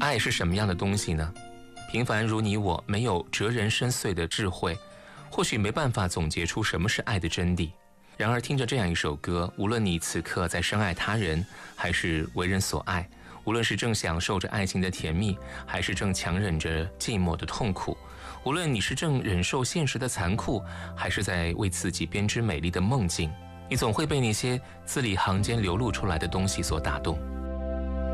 爱是什么样的东西呢？平凡如你我，没有哲人深邃的智慧，或许没办法总结出什么是爱的真谛。然而听着这样一首歌，无论你此刻在深爱他人，还是为人所爱，无论是正享受着爱情的甜蜜，还是正强忍着寂寞的痛苦，无论你是正忍受现实的残酷，还是在为自己编织美丽的梦境，你总会被那些字里行间流露出来的东西所打动。